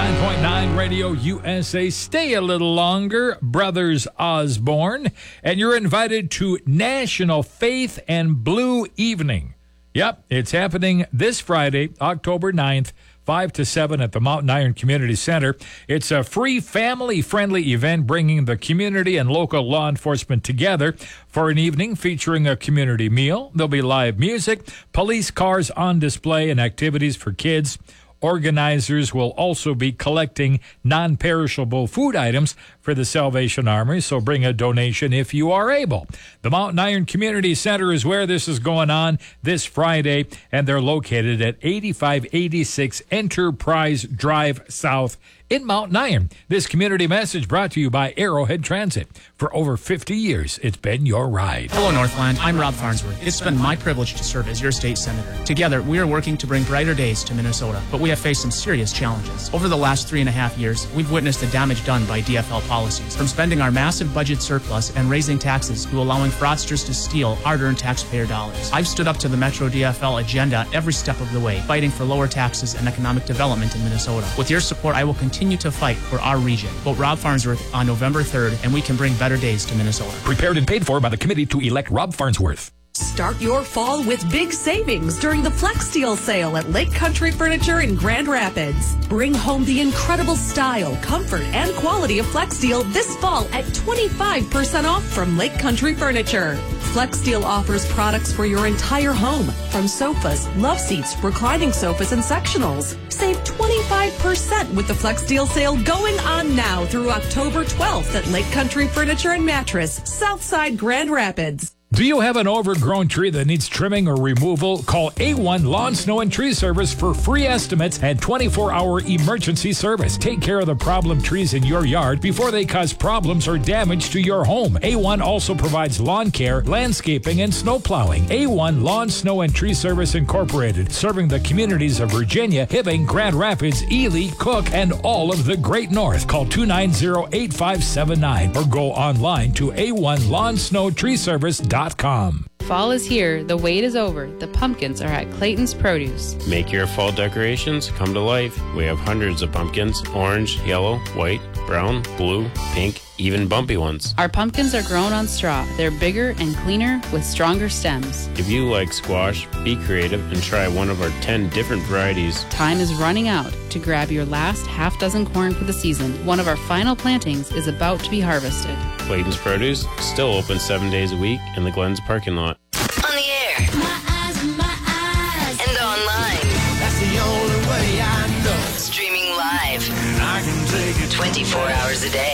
99.9 Radio USA. Stay a little longer, Brothers Osborne, and you're invited to National Faith and Blue Evening. Yep, it's happening this Friday, October 9th, 5 to 7 at the Mountain Iron Community Center. It's a free, family-friendly event bringing the community and local law enforcement together for an evening featuring a community meal. There'll be live music, police cars on display, and activities for kids. Organizers will also be collecting non-perishable food items for the Salvation Army, so bring a donation if you are able. The Mountain Iron Community Center is where this is going on this Friday, and they're located at 8586 Enterprise Drive South in Mountain Iron. This community message brought to you by Arrowhead Transit. For over 50 years, it's been your ride. Hello, Northland. I'm Rob Farnsworth. It's been my privilege to serve as your state senator. Together, we are working to bring brighter days to Minnesota, but we have faced some serious challenges. Over the last 3.5 years, we've witnessed the damage done by DFL policies, from spending our massive budget surplus and raising taxes to allowing fraudsters to steal hard-earned taxpayer dollars. I've stood up to the Metro DFL agenda every step of the way, fighting for lower taxes and economic development in Minnesota. With your support, I will continue to fight for our region. Vote Rob Farnsworth on November 3rd, and we can bring better days to Minnesota. Prepared and paid for by the committee to elect Rob Farnsworth. Start your fall with big savings during the Flex Deal sale at Lake Country Furniture in Grand Rapids. Bring home the incredible style, comfort, and quality of Flex Deal this fall at 25% off from Lake Country Furniture. Flex Deal offers products for your entire home, from sofas, love seats, reclining sofas, and sectionals. Save 25% with the Flex Deal sale going on now through October 12th at Lake Country Furniture and Mattress, Southside Grand Rapids. Do you have an overgrown tree that needs trimming or removal? Call A1 Lawn, Snow, and Tree Service for free estimates and 24-hour emergency service. Take care of the problem trees in your yard before they cause problems or damage to your home. A1 also provides lawn care, landscaping, and snow plowing. A1 Lawn, Snow, and Tree Service Incorporated, serving the communities of Virginia, Hibbing, Grand Rapids, Ely, Cook, and all of the Great North. Call 290-8579 or go online to A1LawnSnowTreeService.com. Fall is here. The wait is over. The pumpkins are at Clayton's Produce. Make your fall decorations come to life. We have hundreds of pumpkins: orange, yellow, white, brown, blue, pink, even bumpy ones. Our pumpkins are grown on straw. They're bigger and cleaner with stronger stems. If you like squash, be creative and try one of our 10 different varieties. Time is running out to grab your last half dozen corn for the season. One of our final plantings is about to be harvested. Clayton's Produce, still open 7 days a week in the Glens parking lot. On the air. My eyes. And online. That's the only way I know. Streaming live. I can take it 24 hours a day.